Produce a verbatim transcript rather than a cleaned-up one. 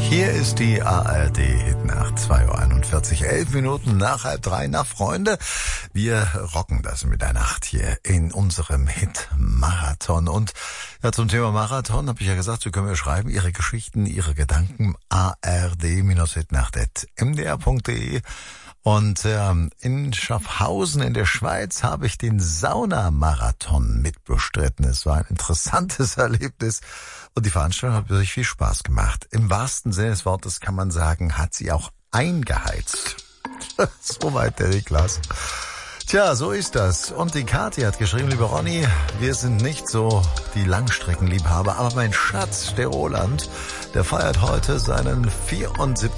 Hier ist die A R D-Hitnacht, zwei Uhr einundvierzig, elf Minuten nach halb drei. Na Freunde, wir rocken das mit der Nacht hier in unserem Hit-Marathon. Und ja, zum Thema Marathon habe ich ja gesagt, Sie können mir schreiben, Ihre Geschichten, Ihre Gedanken, a r d hitnacht at m d r punkt d e. Und ähm, in Schaffhausen in der Schweiz habe ich den Saunamarathon mitbestritten. Es war ein interessantes Erlebnis und die Veranstaltung hat wirklich viel Spaß gemacht. Im wahrsten Sinne des Wortes kann man sagen, hat sie auch eingeheizt. Soweit der Niklas. Tja, so ist das. Und die Kathi hat geschrieben, lieber Ronny, wir sind nicht so die Langstreckenliebhaber, aber mein Schatz, der Roland, der feiert heute seinen vierundsiebzigsten